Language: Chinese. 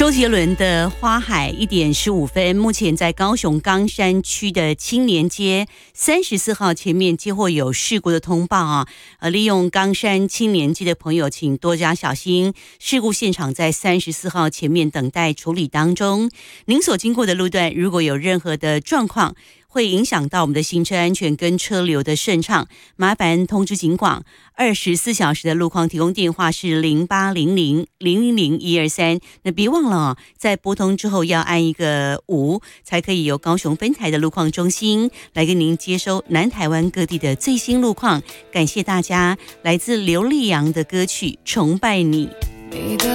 周杰伦的《花海》1点15分，目前在高雄冈山区的青年街34号前面接获有事故的通报啊，利用冈山青年街的朋友请多加小心，事故现场在34号前面等待处理当中。您所经过的路段如果有任何的状况，会影响到我们的行车安全跟车流的顺畅，麻烦通知警广。24小时的路况提供电话是0800-000-123。那别忘了哦，在拨通之后要按一个5，才可以由高雄分台的路况中心来跟您接收南台湾各地的最新路况。感谢大家，来自刘力扬的歌曲《崇拜你》。